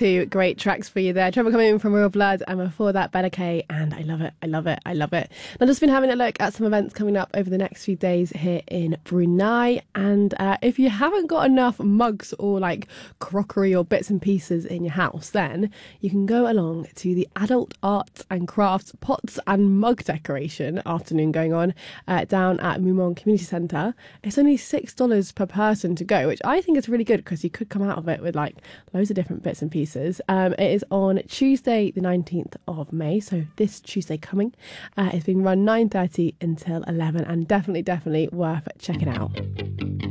two great tracks for you there. Trouble Coming from Royal Blood, and before that, Bella K, and I love it. I've just been having a look at some events coming up over the next few days here in Brunei, and if you haven't got enough mugs or like crockery or bits and pieces in your house, then you can go along to the Adult Arts and Crafts Pots and Mug Decoration afternoon going on down at Mumon Community Centre. It's only $6 per person to go, which I think is really good because you could come out of it with like loads of different bits and pieces. It is on Tuesday the 19th of May, so this Tuesday coming. It's being run 9:30 until 11, and definitely worth checking out.